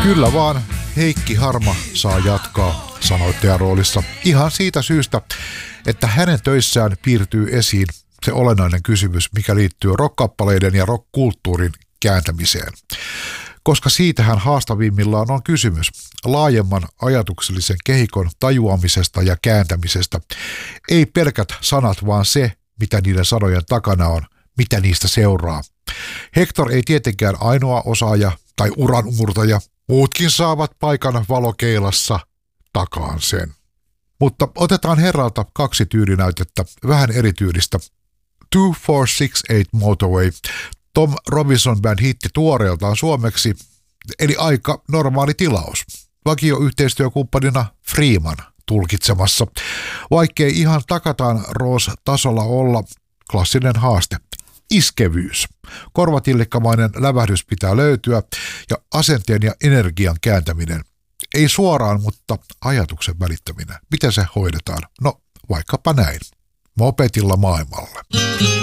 Kyllä vaan, Heikki Harma saa jatkaa sanoittajan roolissa ihan siitä syystä, että hänen töissään piirtyy esiin se olennainen kysymys, mikä liittyy rock-kappaleiden ja rock-kulttuurin kääntämiseen. Koska siitähän haastavimmillaan on kysymys, laajemman ajatuksellisen kehikon tajuamisesta ja kääntämisestä. Ei pelkät sanat, vaan se, mitä niiden sanojen takana on, mitä niistä seuraa. Hector ei tietenkään ainoa osaaja tai uranmurtaja, muutkin saavat paikan valokeilassa takaan sen. Mutta otetaan herralta 2 tyylinäytettä, vähän erityylistä. 2468 Motorway, Tom Robinson Band hitti tuoreeltaan suomeksi, eli aika normaali tilaus. Vakioyhteistyökumppanina Freeman tulkitsemassa, vaikkei ihan takataan Roos-tasolla olla klassinen haaste. Iskevyys. Korvatillikkamainen lävähdys pitää löytyä ja asenteen ja energian kääntäminen. Ei suoraan, mutta ajatuksen välittäminen. Miten se hoidetaan? No, vaikkapa näin. Mopetilla maailmalle.